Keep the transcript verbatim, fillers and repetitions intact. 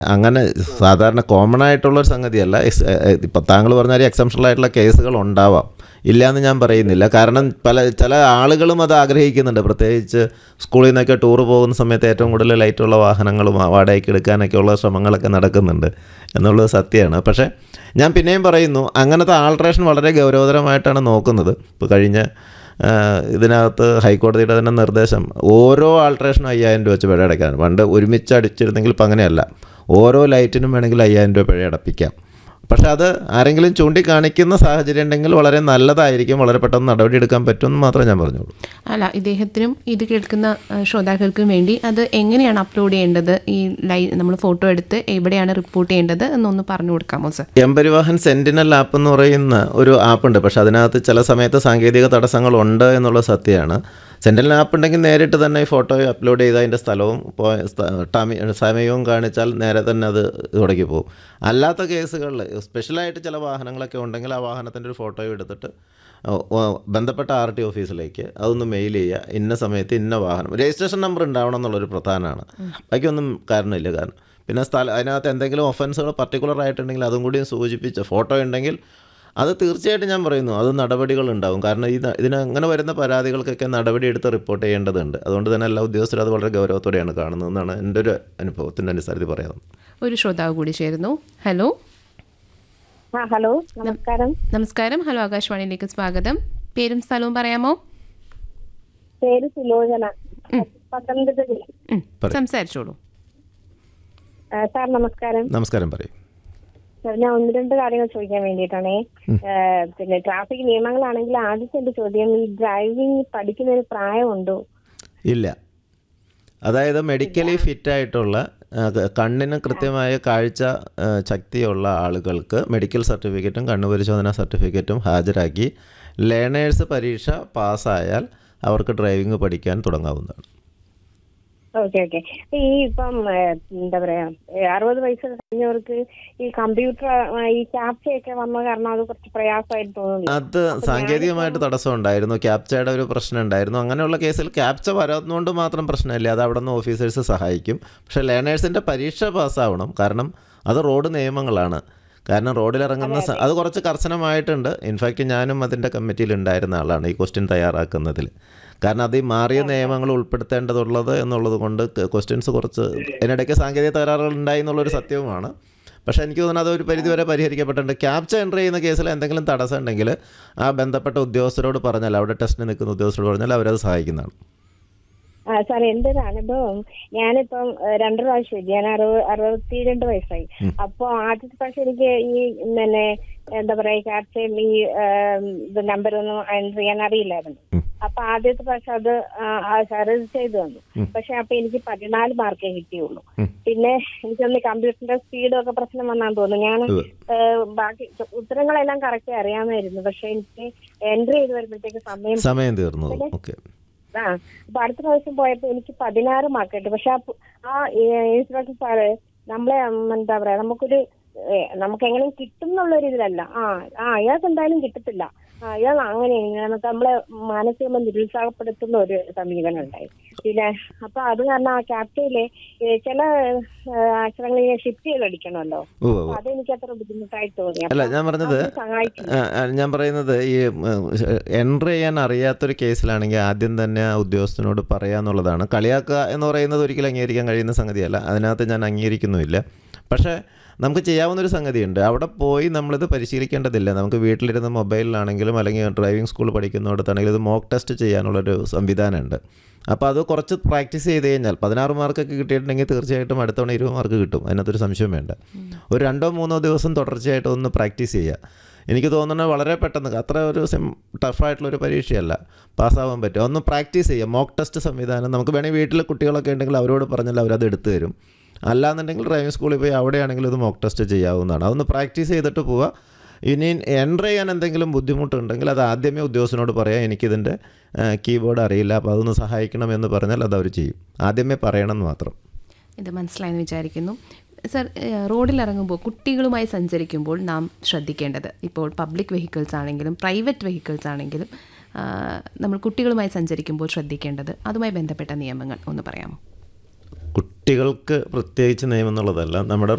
അങ്ങനെ സാധാരണ കോമൺ ആയിട്ടുള്ളൊരു സംഗതിയല്ല. എക്സ് ഇപ്പം താങ്കൾ പറഞ്ഞാൽ എക്സെപ്ഷണൽ ആയിട്ടുള്ള കേസുകൾ ഉണ്ടാവാം, ഇല്ലയെന്ന് ഞാൻ പറയുന്നില്ല. കാരണം പല ചില ആളുകളും അത് ആഗ്രഹിക്കുന്നുണ്ട്. പ്രത്യേകിച്ച് സ്കൂളിൽ നിന്നൊക്കെ ടൂർ പോകുന്ന സമയത്ത് ഏറ്റവും കൂടുതൽ ലൈറ്റുള്ള വാഹനങ്ങളും വാടകയ്ക്ക് എടുക്കാനൊക്കെയുള്ള ശ്രമങ്ങളൊക്കെ നടക്കുന്നുണ്ട് എന്നുള്ളത് സത്യമാണ്. പക്ഷേ ഞാൻ പിന്നെയും പറയുന്നു, അങ്ങനത്തെ ആൾട്രേഷൻ വളരെ ഗൗരവതരമായിട്ടാണ് നോക്കുന്നത്. ഇപ്പോൾ കഴിഞ്ഞ ഇതിനകത്ത് ഹൈക്കോടതിയുടെ തന്നെ നിർദ്ദേശം ഓരോ ആൾട്രേഷനും അയ്യായിരം രൂപ വെച്ച് പിഴ അടയ്ക്കാനാണ്. പണ്ട് ഒരുമിച്ച് അടിച്ചിരുന്നെങ്കിൽ ഇപ്പം അങ്ങനെയല്ല, ഓരോ ലൈറ്റിനും വേണമെങ്കിൽ അയ്യായിരം രൂപ പിഴ അടപ്പിക്കാം. പക്ഷെ അത് ആരെങ്കിലും ചൂണ്ടിക്കാണിക്കുന്ന സാഹചര്യം ഉണ്ടെങ്കിൽ വളരെ നല്ലതായിരിക്കും, വളരെ പെട്ടെന്ന് നടപടി എടുക്കാൻ പറ്റുമെന്ന് മാത്രമേ ഞാൻ പറഞ്ഞുള്ളൂ. അല്ല, ഇദ്ദേഹത്തിനും ഇത് കേൾക്കുന്ന ശ്രോതാക്കൾക്കും വേണ്ടി അത് എങ്ങനെയാണ് അപ്ലോഡ് ചെയ്യേണ്ടത്, ഈ ലൈ നമ്മൾ ഫോട്ടോ എടുത്ത് എവിടെയാണ് റിപ്പോർട്ട് ചെയ്യേണ്ടത് എന്നൊന്ന് പറഞ്ഞു കൊടുക്കാമോ sir? M Parivahan sentinel app എന്ന് പറയുന്ന ഒരു ആപ്പുണ്ട്. പക്ഷെ അതിനകത്ത് ചില സമയത്ത് സാങ്കേതിക തടസ്സങ്ങളുണ്ട് എന്നുള്ളത് സത്യമാണ്. സെന്റിനൽ ആപ്പ് ഉണ്ടെങ്കിൽ നേരിട്ട് തന്നെ ഈ ഫോട്ടോ അപ്ലോഡ് ചെയ്ത് അതിൻ്റെ സ്ഥലവും സമയവും കാണിച്ചാൽ നേരെ തന്നെ അത് തുടങ്ങി പോകും. അല്ലാത്ത കേസുകളിൽ സ്പെഷ്യലായിട്ട് ചില വാഹനങ്ങളൊക്കെ ഉണ്ടെങ്കിൽ ആ വാഹനത്തിൻ്റെ ഒരു ഫോട്ടോ എടുത്തിട്ട് ബന്ധപ്പെട്ട ആർ ടി ഓഫീസിലേക്ക് അതൊന്ന് മെയിൽ ചെയ്യുക. ഇന്ന സമയത്ത് ഇന്ന വാഹനം, രജിസ്ട്രേഷൻ നമ്പർ ഉണ്ടാവണം എന്നുള്ളൊരു പ്രധാനമാണ്. ബാക്കിയൊന്നും കാരണമില്ല. കാരണം പിന്നെ സ്ഥലം അതിനകത്ത് എന്തെങ്കിലും ഒഫൻസുകൾ പർട്ടിക്കുലർ ആയിട്ടുണ്ടെങ്കിൽ അതും കൂടി സൂചിപ്പിച്ച് ഫോട്ടോ ഉണ്ടെങ്കിൽ അത് തീർച്ചയായിട്ടും ഞാൻ പറയുന്നു, അത് നടപടികളുണ്ടാകും. കാരണം ഇത് ഇതിനങ്ങനെ വരുന്ന പരാതികൾക്കൊക്കെ നടപടി എടുത്ത് റിപ്പോർട്ട് ചെയ്യേണ്ടതുണ്ട്. അതുകൊണ്ട് തന്നെ എല്ലാ ഉദ്യോഗസ്ഥരും അത് വളരെ ഗൗരവത്തോടെയാണ് കാണുന്നതെന്നാണ് എൻ്റെ ഒരു അനുഭവത്തിൻ്റെ അനുസരിച്ച് പറയാം. ഒരു ശ്രോതാവ് കൂടി ചേരുന്നു. ഹലോ. ആ ഹലോ, നമസ്കാരം. നമസ്കാരം. ഹലോ, ആകാശവാണിയിലേക്ക് സ്വാഗതം. പേരും സ്ഥലവും പറയാമോ? പേര് സുലോചന, പത്തനംതിട്ട ജില്ല. സംസാരിച്ചോളൂ സാർ. നമസ്കാരം. നമസ്കാരം, പറയും. ഞാൻ ഒന്ന് രണ്ട് കാര്യങ്ങൾ ചോദിക്കാൻ വേണ്ടിയിട്ടാണേ. പിന്നെ ട്രാഫിക് നിയമങ്ങളാണെങ്കിൽ ആദ്യത്തെ എൻ്റെ ചോദ്യം, ഈ ഡ്രൈവിംഗ് പഠിക്കുന്നൊരു പ്രായമുണ്ടോ? ഇല്ല. അതായത് മെഡിക്കലി ഫിറ്റായിട്ടുള്ള കണ്ണിന് കൃത്യമായ കാഴ്ച ശക്തിയുള്ള ആളുകൾക്ക് മെഡിക്കൽ സർട്ടിഫിക്കറ്റും കണ്ണു പരിശോധനാ സർട്ടിഫിക്കറ്റും ഹാജരാക്കി ലേണേഴ്സ് പരീക്ഷ പാസ്സായാൽ അവർക്ക് ഡ്രൈവിംഗ് പഠിക്കാൻ തുടങ്ങാവുന്നതാണ്. ഓക്കെ ഓക്കെ ഈ ഇപ്പം എന്താ പറയാ, അറുപത് വയസ്സ് കഴിഞ്ഞവർക്ക് ഈ കമ്പ്യൂട്ടർ ഈ ക്യാപ്ചയൊക്കെ വന്ന കാരണം അത് കുറച്ച് പ്രയാസമായിട്ട് തോന്നുന്നു. അത് സാങ്കേതികമായിട്ട് തടസ്സം ഉണ്ടായിരുന്നു, ക്യാപ്ചയുടെ ഒരു പ്രശ്നം ഉണ്ടായിരുന്നു. അങ്ങനെയുള്ള കേസിൽ ക്യാപ്ച വരാത്തതുകൊണ്ട് മാത്രം പ്രശ്നമില്ല, അത് അവിടെ നിന്ന് ഓഫീസേഴ്സ് സഹായിക്കും. പക്ഷേ ലേണേഴ്സിൻ്റെ പരീക്ഷ പാസ്സാവണം. കാരണം അത് റോഡ് നിയമങ്ങളാണ്. കാരണം റോഡിലിറങ്ങുന്ന അത് കുറച്ച് കർശനമായിട്ടുണ്ട്. ഇൻഫാക്റ്റ് ഞാനും അതിൻ്റെ കമ്മിറ്റിയിൽ ഉണ്ടായിരുന്ന ആളാണ് ഈ ക്വസ്റ്റ്യൻ തയ്യാറാക്കുന്നതിൽ. കാരണം അത് ഈ മാറിയ നിയമങ്ങൾ ഉൾപ്പെടുത്തേണ്ടതുള്ളത് എന്നുള്ളത് കൊണ്ട് ക്വസ്റ്റ്യൻസ് കുറച്ച് അതിനിടയ്ക്ക് സാങ്കേതിക തകരാറുകൾ ഉണ്ടായി എന്നുള്ളൊരു സത്യവുമാണ്. പക്ഷേ എനിക്ക് തോന്നുന്നത് അതൊരു പരിധിവരെ പരിഹരിക്കപ്പെട്ടിട്ടുണ്ട്. ക്യാപ്ച എൻ്റർ ചെയ്യുന്ന കേസിൽ എന്തെങ്കിലും തടസ്സം ഉണ്ടെങ്കിൽ ആ ബന്ധപ്പെട്ട ഉദ്യോഗസ്ഥരോട് പറഞ്ഞാൽ, അവിടെ ടെസ്റ്റിന് നിൽക്കുന്ന ഉദ്യോഗസ്ഥരോട് പറഞ്ഞാൽ അവരത് സഹായിക്കുന്നതാണ്. ആ സാർ, എൻ്റെ ഒരു അനുഭവം, ഞാനിപ്പം രണ്ടു പ്രാവശ്യം ഞാൻ അറുപത് അറുപത്തി രണ്ട് വയസ്സായി. അപ്പൊ ആദ്യത്തെ പ്രാവശ്യം എനിക്ക് ഈ പിന്നെ എന്താ പറയാ ക്യാപ്ചയും ഈ നമ്പരൊന്നും എൻ്റർ ചെയ്യാൻ അറിയില്ലായിരുന്നു. അപ്പൊ ആദ്യത്തെ പ്രാവശ്യം അത് സർവീസ് ചെയ്തു തന്നു. പക്ഷെ അപ്പൊ എനിക്ക് പതിനാല് മാർക്കേ കിട്ടിയുള്ളൂ. പിന്നെ എനിക്കൊന്ന് കമ്പ്യൂട്ടറിന്റെ സ്പീഡും ഒക്കെ പ്രശ്നം വന്നാന്ന് തോന്നുന്നു. ഞാൻ ബാക്കി ഉത്തരങ്ങളെല്ലാം കറക്റ്റ് അറിയാമായിരുന്നു. പക്ഷെ എനിക്ക് എൻ്റർ ചെയ്ത് വരുമ്പോഴത്തേക്ക് സമയം സമയം തീർന്നു. ആ അപ്പൊ അടുത്ത പ്രാവശ്യം പോയപ്പോ എനിക്ക് പതിനാറ് മാർക്ക് കിട്ടും. പക്ഷെ ആ ഇൻസ്ട്രക്ടർ സാറ് നമ്മളെ എന്താ പറയാ, നമുക്കൊരു നമുക്ക് എങ്ങനെയും കിട്ടും എന്നുള്ളൊരു ഇതിലല്ല. ആ ആ അയാൾക്ക് എന്തായാലും കിട്ടത്തില്ല, അയാൾ അങ്ങനെയാണ് നമ്മളെ മാനസികമായി നിരുത്സാഹപ്പെടുത്തുന്ന ഒരു സമീപനം ഉണ്ടായി. പിന്നെ അപ്പൊ അത് കാരണം ആ ക്യാപ്റ്റയിലെ ചില അക്ഷരങ്ങൾ ഷിഫ്റ്റ് ചെയ്ത് അടിക്കണമല്ലോ, അതെനിക്ക് അത്ര ബുദ്ധിമുട്ടായിട്ട് തോന്നി. അല്ല, ഞാൻ പറഞ്ഞത് ഞാൻ പറയുന്നത് ഈ എൻട്രി ചെയ്യാൻ അറിയാത്തൊരു കേസിലാണെങ്കിൽ ആദ്യം തന്നെ ആ ഉദ്യോഗസ്ഥനോട് പറയാന്നുള്ളതാണ്. കളിയാക്കുക എന്ന് പറയുന്നത് ഒരിക്കലും അംഗീകരിക്കാൻ കഴിയുന്ന സംഗതിയല്ല, അതിനകത്ത് ഞാൻ അംഗീകരിക്കുന്നുമില്ല. പക്ഷേ നമുക്ക് ചെയ്യാവുന്നൊരു സംഗതിയുണ്ട്. അവിടെ പോയി നമ്മളിത് പരിശീലിക്കേണ്ടതില്ല. നമുക്ക് വീട്ടിലിരുന്ന് മൊബൈലിലാണെങ്കിലും അല്ലെങ്കിൽ ഡ്രൈവിംഗ് സ്കൂൾ പഠിക്കുന്നിടത്താണെങ്കിലും ഇത് മോക്ക് ടെസ്റ്റ് ചെയ്യാനുള്ളൊരു സംവിധാനമുണ്ട്. അപ്പോൾ അത് കുറച്ച് പ്രാക്ടീസ് ചെയ്ത് കഴിഞ്ഞാൽ പതിനാറ് മാർക്കൊക്കെ കിട്ടിയിട്ടുണ്ടെങ്കിൽ തീർച്ചയായിട്ടും അടുത്ത തവണ ഇരുപത് മാർക്ക് കിട്ടും. അതിനകത്തൊരു സംശയം വേണ്ട. ഒരു രണ്ടോ മൂന്നോ ദിവസം തുടർച്ചയായിട്ട് ഒന്ന് പ്രാക്ടീസ് ചെയ്യുക. എനിക്ക് തോന്നുന്നത് വളരെ പെട്ടെന്ന്, അത്ര ഒരു സിം ടഫായിട്ടുള്ളൊരു പരീക്ഷയല്ല, പാസ്സാവാൻ പറ്റും. ഒന്ന് പ്രാക്ടീസ് ചെയ്യുക. മോക്ക് ടെസ്റ്റ് സംവിധാനം നമുക്ക് വേണമെങ്കിൽ വീട്ടിൽ കുട്ടികളൊക്കെ ഉണ്ടെങ്കിൽ അവരോട് പറഞ്ഞാൽ അവരത് എടുത്തു തരും. അല്ലാന്നുണ്ടെങ്കിൽ ഡ്രൈവിംഗ് സ്കൂളിൽ പോയി അവിടെയാണെങ്കിലും ഇത് മോക്ക് ടെസ്റ്റ് ചെയ്യാവുന്നതാണ്. അതൊന്ന് പ്രാക്ടീസ് ചെയ്തിട്ട് പോവുക. ഇനി എൻ്റർ ചെയ്യാൻ എന്തെങ്കിലും ബുദ്ധിമുട്ടുണ്ടെങ്കിൽ അത് ആദ്യമേ ഉദ്യോഗസ്ഥനോട് പറയാം, എനിക്കിതിൻ്റെ കീബോർഡ് അറിയില്ല, അപ്പോൾ അതൊന്ന് സഹായിക്കണമെന്ന് പറഞ്ഞാൽ അത് അവർ ചെയ്യും. ആദ്യമേ പറയണമെന്ന് മാത്രം. ഇത് മനസ്സിലായെന്ന് വിചാരിക്കുന്നു. സർ, റോഡിലിറങ്ങുമ്പോൾ കുട്ടികളുമായി സഞ്ചരിക്കുമ്പോൾ നാം ശ്രദ്ധിക്കേണ്ടത്, ഇപ്പോൾ പബ്ലിക് വെഹിക്കിൾസ് ആണെങ്കിലും പ്രൈവറ്റ് വെഹിക്കിൾസ് ആണെങ്കിലും നമ്മൾ കുട്ടികളുമായി സഞ്ചരിക്കുമ്പോൾ ശ്രദ്ധിക്കേണ്ടത്, അതുമായി ബന്ധപ്പെട്ട നിയമങ്ങൾ ഒന്ന് പറയാമോ? കുട്ടികൾക്ക് പ്രത്യേകിച്ച് നിയമം എന്നുള്ളതല്ല, നമ്മുടെ